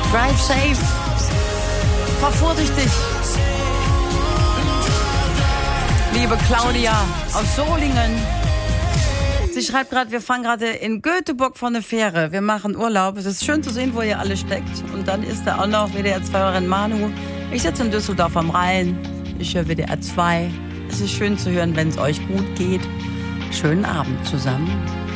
Drive safe. Fahr vorsichtig. Liebe Claudia aus Solingen. Sie schreibt gerade, wir fahren gerade in Göteborg von der Fähre. Wir machen Urlaub. Es ist schön zu sehen, wo ihr alle steckt. Und dann ist da auch noch WDR 2 Manu. Ich sitze in Düsseldorf am Rhein. Ich höre WDR 2. Es ist schön zu hören, wenn es euch gut geht. Schönen Abend zusammen.